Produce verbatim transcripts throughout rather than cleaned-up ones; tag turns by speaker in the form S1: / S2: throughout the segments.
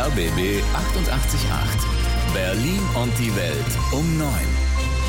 S1: R B B achtundachtzig Komma acht. Berlin und die Welt um neun.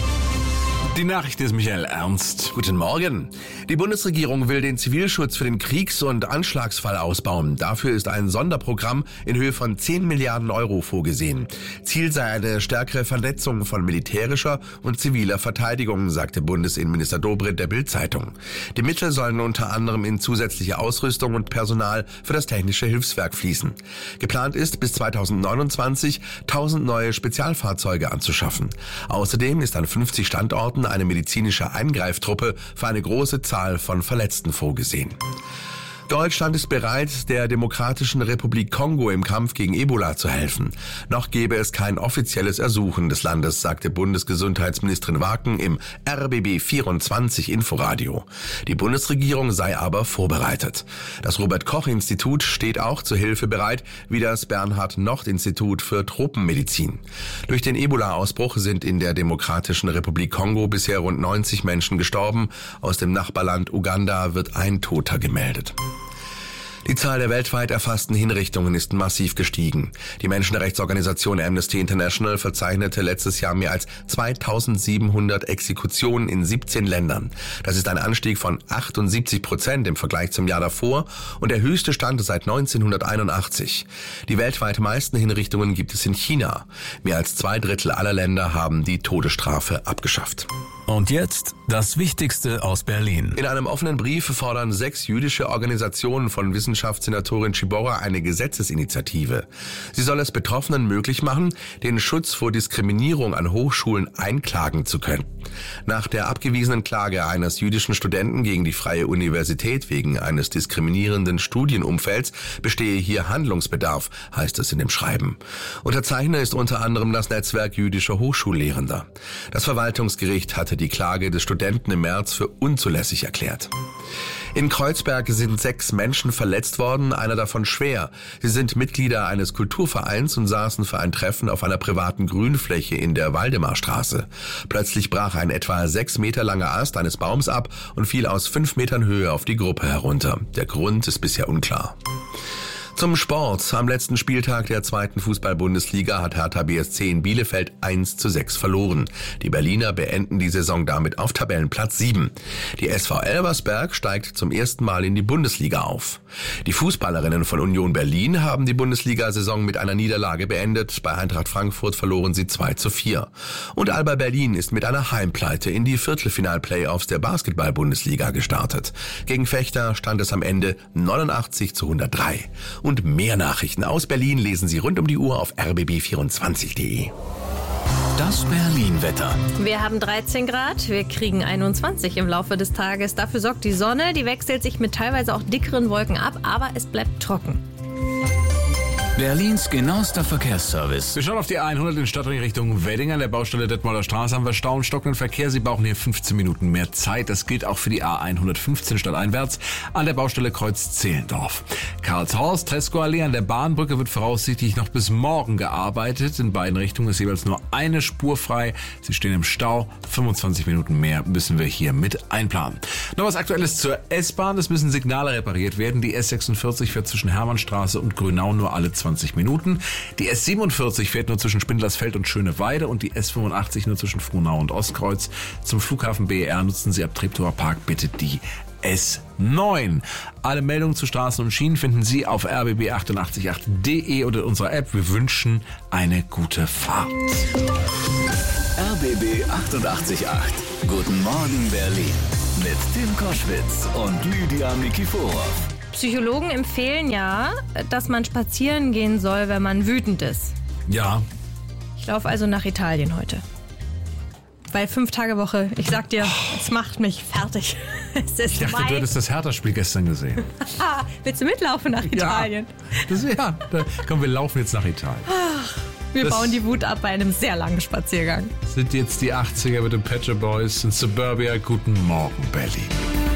S2: Die Nachricht ist Michael Ernst. Guten Morgen. Die Bundesregierung will den Zivilschutz für den Kriegs- und Anschlagsfall ausbauen. Dafür ist ein Sonderprogramm in Höhe von zehn Milliarden Euro vorgesehen. Ziel sei eine stärkere Vernetzung von militärischer und ziviler Verteidigung, sagte Bundesinnenminister Dobrindt der Bild-Zeitung. Die Mittel sollen unter anderem in zusätzliche Ausrüstung und Personal für das Technische Hilfswerk fließen. Geplant ist, bis zweitausendneunundzwanzig tausend neue Spezialfahrzeuge anzuschaffen. Außerdem ist an fünfzig Standorten eine medizinische Eingreiftruppe für eine große Zahl von Verletzten vorgesehen. Deutschland ist bereit, der Demokratischen Republik Kongo im Kampf gegen Ebola zu helfen. Noch gebe es kein offizielles Ersuchen des Landes, sagte Bundesgesundheitsministerin Waken im R B B vierundzwanzig Inforadio. Die Bundesregierung sei aber vorbereitet. Das Robert-Koch-Institut steht auch zur Hilfe bereit, wie das Bernhard-Nocht-Institut für Tropenmedizin. Durch den Ebola-Ausbruch sind in der Demokratischen Republik Kongo bisher rund neunzig Menschen gestorben. Aus dem Nachbarland Uganda wird ein Toter gemeldet. Die Zahl der weltweit erfassten Hinrichtungen ist massiv gestiegen. Die Menschenrechtsorganisation Amnesty International verzeichnete letztes Jahr mehr als zweitausendsiebenhundert Exekutionen in siebzehn Ländern. Das ist ein Anstieg von achtundsiebzig Prozent im Vergleich zum Jahr davor und der höchste Stand seit neunzehnhunderteinundachtzig. Die weltweit meisten Hinrichtungen gibt es in China. Mehr als zwei Drittel aller Länder haben die Todesstrafe abgeschafft.
S1: Und jetzt das Wichtigste aus Berlin.
S2: In einem offenen Brief fordern sechs jüdische Organisationen von Wissenschaftssenatorin Tschiborra eine Gesetzesinitiative. Sie soll es Betroffenen möglich machen, den Schutz vor Diskriminierung an Hochschulen einklagen zu können. Nach der abgewiesenen Klage eines jüdischen Studenten gegen die Freie Universität wegen eines diskriminierenden Studienumfelds bestehe hier Handlungsbedarf, heißt es in dem Schreiben. Unterzeichner ist unter anderem das Netzwerk jüdischer Hochschullehrender. Das Verwaltungsgericht hatte die Klage des Studenten im März für unzulässig erklärt. In Kreuzberg sind sechs Menschen verletzt worden, einer davon schwer. Sie sind Mitglieder eines Kulturvereins und saßen für ein Treffen auf einer privaten Grünfläche in der Waldemarstraße. Plötzlich brach ein etwa sechs Meter langer Ast eines Baums ab und fiel aus fünf Metern Höhe auf die Gruppe herunter. Der Grund ist bisher unklar. Zum Sport. Am letzten Spieltag der zweiten Fußball-Bundesliga hat Hertha B S C in Bielefeld eins zu sechs verloren. Die Berliner beenden die Saison damit auf Tabellenplatz sieben. Die S V Elversberg steigt zum ersten Mal in die Bundesliga auf. Die Fußballerinnen von Union Berlin haben die Bundesliga-Saison mit einer Niederlage beendet. Bei Eintracht Frankfurt verloren sie zwei zu vier. Und Alba Berlin ist mit einer Heimpleite in die Viertelfinal-Playoffs der Basketball-Bundesliga gestartet. Gegen Fechter stand es am Ende neunundachtzig zu hundertdrei. Und mehr Nachrichten aus Berlin lesen Sie rund um die Uhr auf r b b vierundzwanzig punkt de.
S1: Das Berlin-Wetter.
S3: Wir haben dreizehn Grad, wir kriegen einundzwanzig im Laufe des Tages. Dafür sorgt die Sonne, die wechselt sich mit teilweise auch dickeren Wolken ab, aber es bleibt trocken.
S1: Berlins genauester Verkehrsservice.
S2: Wir schauen auf die A hundert in Stadtring Richtung Wedding. An der Baustelle Detmolder Straße haben wir Stau und stockenden Verkehr. Sie brauchen hier fünfzehn Minuten mehr Zeit. Das gilt auch für die A hundertfünfzehn stadteinwärts an der Baustelle Kreuz Zehlendorf. Karlshorst, Tresco-Allee an der Bahnbrücke wird voraussichtlich noch bis morgen gearbeitet. In beiden Richtungen ist jeweils nur eine Spur frei. Sie stehen im Stau. fünfundzwanzig Minuten mehr müssen wir hier mit einplanen. Noch was Aktuelles zur S-Bahn. Es müssen Signale repariert werden. Die S sechsundvierzig fährt zwischen Hermannstraße und Grünau nur alle zwanzig Minuten. Die S siebenundvierzig fährt nur zwischen Spindlersfeld und Schöneweide und die S fünfundachtzig nur zwischen Frohnau und Ostkreuz. Zum Flughafen B E R nutzen Sie ab Treptower Park bitte die S neun. Alle Meldungen zu Straßen und Schienen finden Sie auf r b b achtundachtzig Komma acht punkt de oder in unserer App. Wir wünschen eine gute Fahrt.
S1: R B B achtundachtzig Komma acht. Guten Morgen Berlin. Mit Tim Koschwitz und Lydia Nikiforov.
S3: Psychologen empfehlen ja, dass man spazieren gehen soll, wenn man wütend ist.
S2: Ja.
S3: Ich laufe also nach Italien heute. Weil fünf Tage Woche, ich sag dir, oh. Es macht mich fertig. Es ist
S2: ich dachte,
S3: mein...
S2: du hättest das Hertha-Spiel gestern gesehen.
S3: Willst du mitlaufen nach Italien?
S2: Ja, das, ja da, komm, wir laufen jetzt nach Italien.
S3: Ach, wir das bauen die Wut ab bei einem sehr langen Spaziergang.
S2: Sind jetzt die achtziger mit den Pet Shop Boys in Suburbia. Guten Morgen, Berlin.